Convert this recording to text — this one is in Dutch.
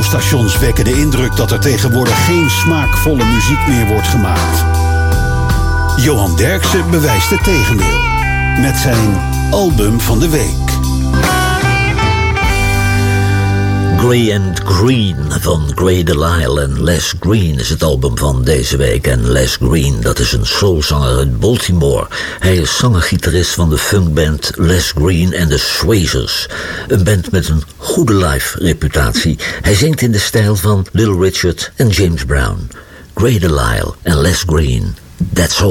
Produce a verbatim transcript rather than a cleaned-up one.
radiostations wekken de indruk dat er tegenwoordig geen smaakvolle muziek meer wordt gemaakt. Johan Derksen bewijst het tegendeel met zijn album van de week. Grey and Green van Grey DeLisle en Les Green is het album van deze week. En Les Green, dat is een soulzanger uit Baltimore. Hij is zanger-gitarist van de funkband Les Green and the Swazers. Een band met een goede live reputatie. Hij zingt in de stijl van Little Richard en James Brown. Grey DeLisle en Les Green, that's all.